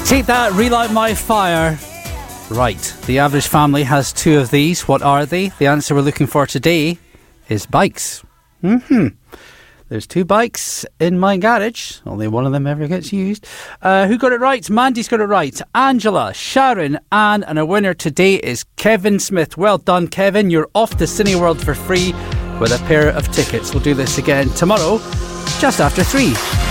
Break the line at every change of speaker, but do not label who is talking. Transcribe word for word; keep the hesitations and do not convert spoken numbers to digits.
Take that, relight my fire. Right, the average family has two of these. What are they? The answer we're looking for today is bikes. Mm-hmm. There's two bikes in my garage. Only one of them ever gets used. Uh, who got it right? Mandy's got it right. Angela, Sharon, Anne, and our winner today is Kevin Smith. Well done, Kevin. You're off to Cineworld for free with a pair of tickets. We'll do this again tomorrow, just after three.